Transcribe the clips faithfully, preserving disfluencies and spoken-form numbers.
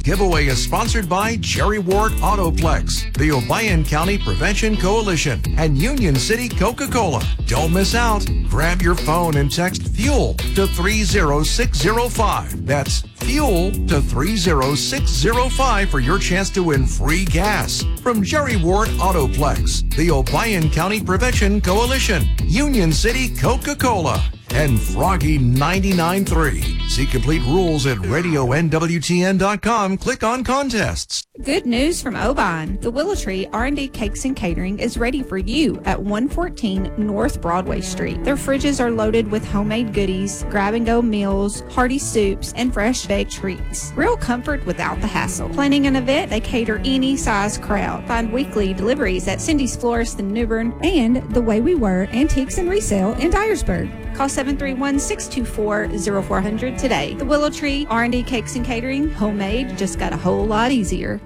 giveaway is sponsored by Jerry Ward Autoplex, the Obion County Prevention Coalition, and Union City Coca-Cola. Don't miss out. Grab your phone and text FUEL to three zero six zero five. That's FUEL to three zero six zero five for your chance to win free gas from Jerry Ward Autoplex, the Obion County Prevention Coalition, Union City Coca-Cola, and Froggy ninety-nine point three. See complete rules at radio N W T N dot com. Click on contests. Good news from Obion. The Willow Tree R and D Cakes and Catering is ready for you at one fourteen North Broadway Street. Their fridges are loaded with homemade goodies, grab-and-go meals, hearty soups, and fresh baked treats. Real comfort without the hassle. Planning an event, they cater any size crowd. Find weekly deliveries at Cindy's Florist in New Bern and The Way We Were Antiques and Resale in Dyersburg. Call seven three one, six two four, zero four zero zero today. The Willow Tree R and D Cakes and Catering, homemade, just got a whole lot easier.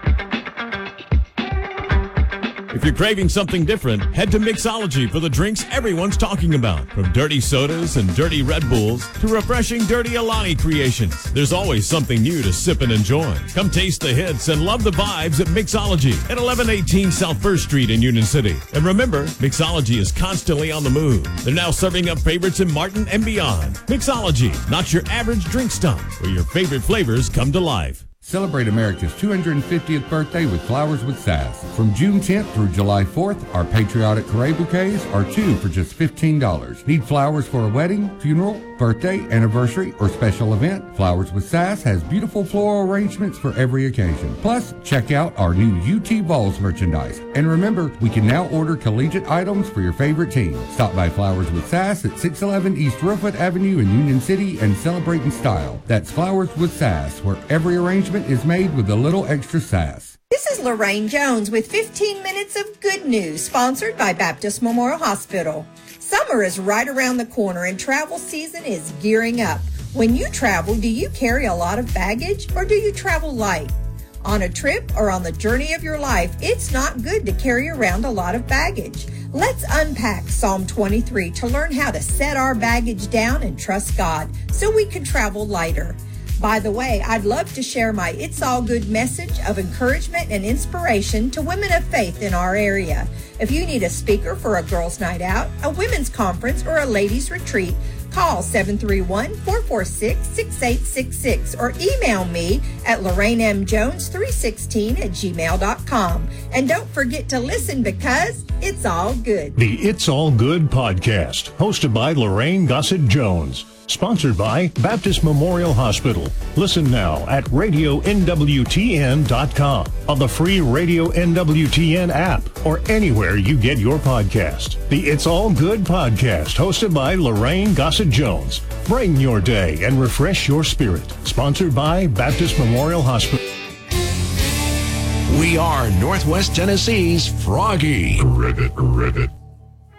If you're craving something different, head to Mixology for the drinks everyone's talking about. From dirty sodas and dirty Red Bulls to refreshing dirty Alani creations, there's always something new to sip and enjoy. Come taste the hits and love the vibes at Mixology at eleven eighteen South First Street in Union City. And remember, Mixology is constantly on the move. They're now serving up favorites in Martin and beyond. Mixology, not your average drink stop, where your favorite flavors come to life. Celebrate America's two hundred fiftieth birthday with Flowers with Sass. From June tenth through July fourth, our patriotic Carré bouquets are two for just fifteen dollars. Need flowers for a wedding, funeral, birthday, anniversary, or special event? Flowers with Sass has beautiful floral arrangements for every occasion. Plus, check out our new U T Vols merchandise. And remember, we can now order collegiate items for your favorite team. Stop by Flowers with Sass at six eleven East Rosewood Avenue in Union City and celebrate in style. That's Flowers with Sass, where every arrangement is made with a little extra sass. This is Lorraine Jones with fifteen minutes of good news, sponsored by Baptist Memorial Hospital. Summer is right around the corner and travel season is gearing up. When you travel, do you carry a lot of baggage or do you travel light? On a trip or on the journey of your life, it's not good to carry around a lot of baggage. Let's unpack Psalm twenty-three to learn how to set our baggage down and trust God so we can travel lighter. By the way, I'd love to share my It's All Good message of encouragement and inspiration to women of faith in our area. If you need a speaker for a girls' night out, a women's conference, or a ladies' retreat, call seven three one, four four six, six eight six six or email me at lorraine m jones three sixteen at gmail dot com. And don't forget to listen because it's all good. The It's All Good podcast, hosted by Lorraine Gossett Jones. Sponsored by Baptist Memorial Hospital. Listen now at radio N W T N dot com, on the free Radio N W T N app, or anywhere you get your podcast. The It's All Good podcast, hosted by Lorraine Gossett Jones. Brighten your day and refresh your spirit. Sponsored by Baptist Memorial Hospital. We are Northwest Tennessee's Froggy. Ribbit, ribbit.